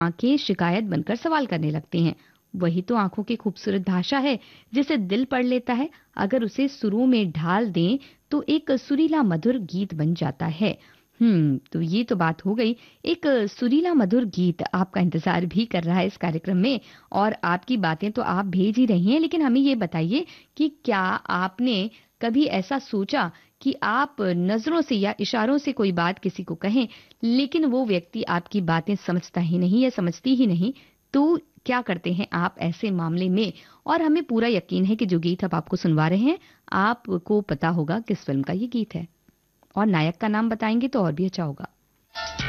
आंखें शिकायत बनकर सवाल करने लगती हैं। वही तो आंखों की खूबसूरत भाषा है जिसे दिल पढ़ लेता है। अगर उसे सुरों में ढाल दें तो एक सुरीला मधुर गीत बन जाता है। तो ये तो बात हो गई। एक सुरीला मधुर गीत आपका इंतजार भी कर रहा है इस कार्यक्रम में, और आपकी बातें तो आप भेज ही रही हैं, लेकिन हमें ये बताइए कि क्या आपने कभी ऐसा सोचा कि आप नजरों से या इशारों से कोई बात किसी को कहें, लेकिन वो व्यक्ति आपकी बातें समझता ही नहीं या समझती ही नहीं, तो क्या करते हैं आप ऐसे मामले में? और हमें पूरा यकीन है कि जो गीत अब आपको सुनवा रहे हैं, आपको पता होगा किस फिल्म का ये गीत है, और नायक का नाम बताएंगे तो और भी अच्छा होगा।